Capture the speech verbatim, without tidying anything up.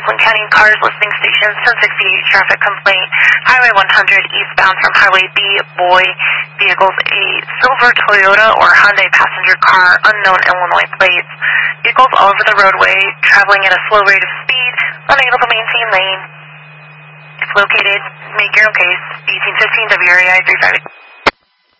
Franklin County Cars Listening Station, ten sixty-eight traffic complaint, Highway one hundred eastbound from Highway B, Boy, vehicles a silver Toyota or Hyundai passenger car, unknown Illinois plates. Vehicles all over the roadway, traveling at a slow rate of speed, unable to maintain lane. It's located, make your own case, eighteen fifteen W R A I three five eight.